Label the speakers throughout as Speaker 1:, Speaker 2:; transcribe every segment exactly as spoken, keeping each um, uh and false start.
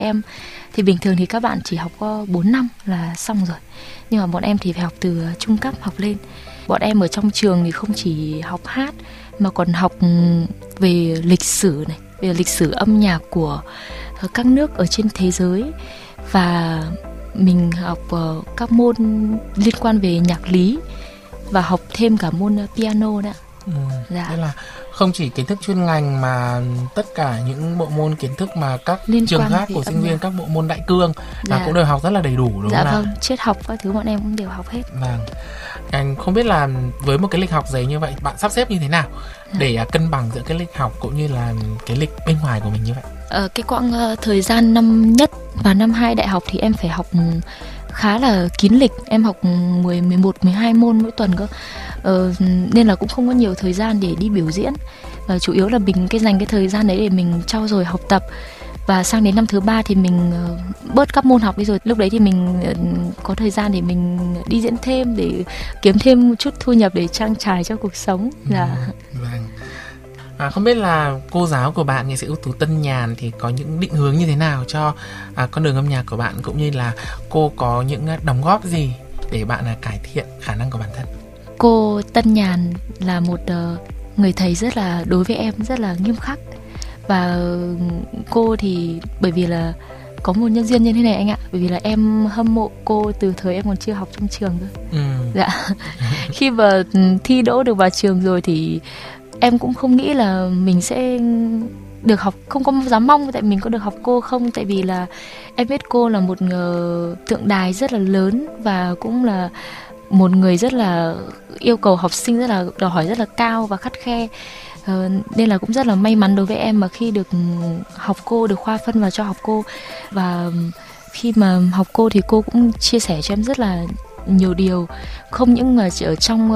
Speaker 1: Em thì bình thường thì các bạn chỉ học có bốn năm là xong rồi, nhưng mà bọn em thì phải học từ trung cấp học lên. Bọn em ở trong trường thì không chỉ học hát mà còn học về lịch sử này, về lịch sử âm nhạc của các nước ở trên thế giới, và mình học các môn liên quan về nhạc lý và học thêm cả môn piano nữa.
Speaker 2: Ừ.
Speaker 1: Dạ.
Speaker 2: Thế là không chỉ kiến thức chuyên ngành mà tất cả những bộ môn kiến thức mà các
Speaker 1: liên
Speaker 2: trường khác của sinh viên, các bộ môn đại cương là
Speaker 1: dạ.
Speaker 2: cũng đều học rất là đầy đủ, đúng
Speaker 1: dạ,
Speaker 2: không nào?
Speaker 1: Vâng, triết học các thứ bọn em cũng đều học hết.
Speaker 2: Vâng. Anh không biết là với một cái lịch học dày như vậy, bạn sắp xếp như thế nào dạ. để cân bằng giữa cái lịch học cũng như là cái lịch bên ngoài của mình như vậy?
Speaker 1: Ờ, cái quãng uh, thời gian năm nhất và năm hai đại học thì em phải học khá là kín lịch. Em học mười, mười một, mười hai môn mỗi tuần cơ. Ờ, nên là cũng không có nhiều thời gian để đi biểu diễn. Và chủ yếu là mình cái dành cái thời gian đấy để mình trau dồi học tập. Và sang đến năm thứ ba thì mình uh, bớt các môn học đi rồi. Lúc đấy thì mình uh, có thời gian để mình đi diễn thêm, để kiếm thêm một chút thu nhập để trang trải cho cuộc sống. Dạ.
Speaker 2: Ừ, vâng. À, không biết là cô giáo của bạn, nghệ sĩ ưu tú Tân Nhàn thì có những định hướng như thế nào cho à, con đường âm nhạc của bạn, cũng như là cô có những đóng góp gì để bạn à, cải thiện khả năng của bản thân?
Speaker 1: Cô Tân Nhàn là một uh, người thầy rất là, đối với em rất là nghiêm khắc. Và cô thì bởi vì là có một nhân duyên như thế này anh ạ, bởi vì là em hâm mộ cô từ thời em còn chưa học trong trường cơ.
Speaker 2: Ừ.
Speaker 1: Dạ. Khi mà thi đỗ được vào trường rồi thì em cũng không nghĩ là mình sẽ được học, không có dám mong tại mình có được học cô không, tại vì là em biết cô là một tượng đài rất là lớn và cũng là một người rất là yêu cầu học sinh, rất là đòi hỏi rất là cao và khắt khe. Ờ, nên là cũng rất là may mắn đối với em mà khi được học cô, được khoa phân vào cho học cô. Và khi mà học cô thì cô cũng chia sẻ cho em rất là nhiều điều, không những mà chỉ ở trong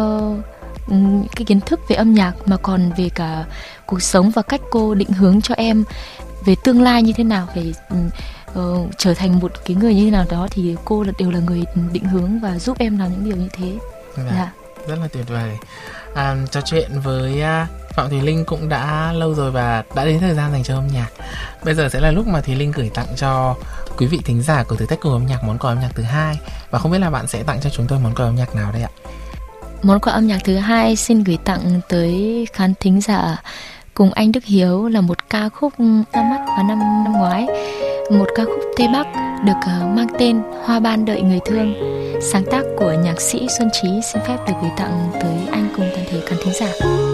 Speaker 1: uh, cái kiến thức về âm nhạc mà còn về cả cuộc sống và cách cô định hướng cho em về tương lai như thế nào, về uh, trở thành một cái người như thế nào đó, thì cô là đều là người định hướng và giúp em làm những điều như thế.
Speaker 2: Dạ.
Speaker 1: Dạ.
Speaker 2: Rất là tuyệt vời. À, trò chuyện với uh, Phạm Thùy Linh cũng đã lâu rồi và đã đến thời gian dành cho âm nhạc. Bây giờ sẽ là lúc mà Thùy Linh gửi tặng cho quý vị thính giả của Thử Thách Cùng Âm Nhạc món quà âm nhạc thứ hai. Và không biết là bạn sẽ tặng cho chúng tôi món quà âm nhạc nào đây ạ?
Speaker 1: Món quà âm nhạc thứ hai xin gửi tặng tới khán thính giả cùng anh Đức Hiếu là một ca khúc ra mắt vào năm năm ngoái, một ca khúc Tây Bắc được uh, mang tên Hoa Ban Đợi Người Thương, sáng tác của nhạc sĩ Xuân Trí. Xin phép được gửi tặng tới anh cùng toàn thể khán thính giả.